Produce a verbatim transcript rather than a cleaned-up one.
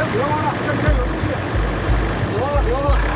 别忘了，这里面有东西，别忘了，别忘了。